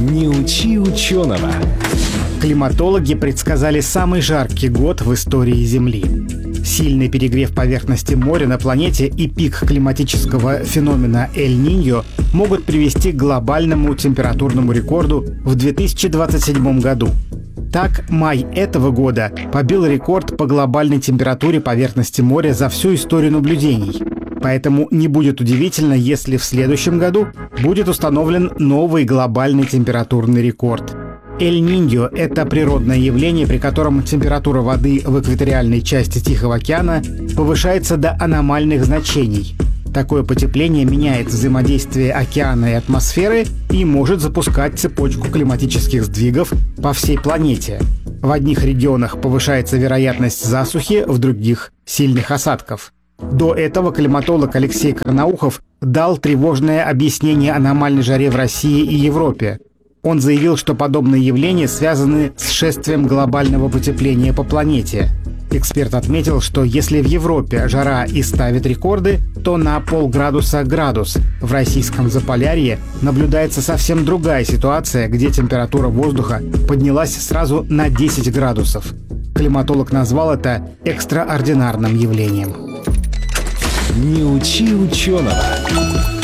Не учи ученого. Климатологи предсказали самый жаркий год в истории Земли. Сильный перегрев поверхности моря на планете и пик климатического феномена Эль-Ниньо могут привести к глобальному температурному рекорду в 2027 году. Так, май этого года побил рекорд по глобальной температуре поверхности моря за всю историю наблюдений. Поэтому не будет удивительно, если в следующем году будет установлен новый глобальный температурный рекорд. Эль-Ниньо – это природное явление, при котором температура воды в экваториальной части Тихого океана повышается до аномальных значений. Такое потепление меняет взаимодействие океана и атмосферы и может запускать цепочку климатических сдвигов по всей планете. В одних регионах повышается вероятность засухи, в других – сильных осадков. До этого климатолог Алексей Карнаухов дал тревожное объяснение аномальной жаре в России и Европе. Он заявил, что подобные явления связаны с шествием глобального потепления по планете. Эксперт отметил, что если в Европе жара и ставит рекорды, то на полградуса-градус. В российском Заполярье наблюдается совсем другая ситуация, где температура воздуха поднялась сразу на 10 градусов. Климатолог назвал это экстраординарным явлением. Не учи ученого.